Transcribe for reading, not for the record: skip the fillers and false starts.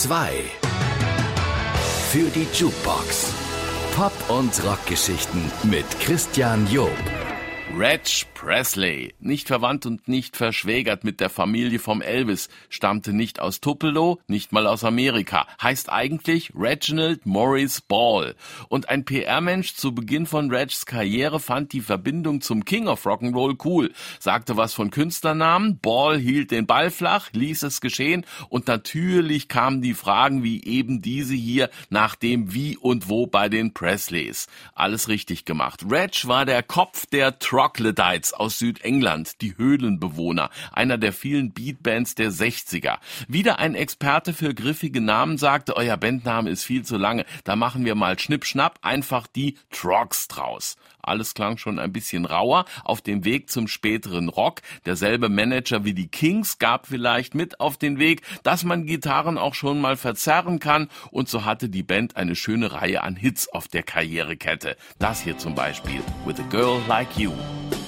2 für die Jukebox. Pop- und Rockgeschichten mit Christian Job. Reg Presley, nicht verwandt und nicht verschwägert mit der Familie vom Elvis, stammte nicht aus Tupelo, nicht mal aus Amerika, heißt eigentlich Reginald Maurice Ball. Und ein PR-Mensch zu Beginn von Regs Karriere fand die Verbindung zum King of Rock'n'Roll cool, sagte was von Künstlernamen, Ball hielt den Ball flach, ließ es geschehen und natürlich kamen die Fragen wie eben diese hier nach dem Wie und Wo bei den Presleys. Alles richtig gemacht. Reg war der Kopf der Troglodytes aus Südengland, die Höhlenbewohner, einer der vielen Beatbands der 60er. Wieder ein Experte für griffige Namen sagte, euer Bandname ist viel zu lange, da machen wir mal Schnipp-Schnapp, einfach die Trogs draus. Alles klang schon ein bisschen rauer, auf dem Weg zum späteren Rock. Derselbe Manager wie die Kings gab vielleicht mit auf den Weg, dass man Gitarren auch schon mal verzerren kann und so hatte die Band eine schöne Reihe an Hits auf der Karrierekette. Das hier zum Beispiel, With a Girl Like You.